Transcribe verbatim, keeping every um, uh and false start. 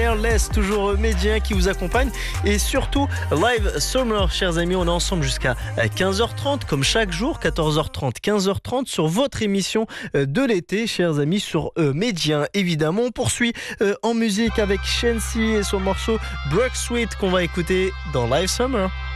Careless, toujours Médien qui vous accompagne. Et surtout, Live Summer, chers amis, on est ensemble jusqu'à quinze heures trente, comme chaque jour, quatorze heures trente, quinze heures trente, sur votre émission de l'été, chers amis, sur euh, Médien. Évidemment, on poursuit euh, en musique avec Shensi et son morceau Brook Sweet qu'on va écouter dans Live Summer.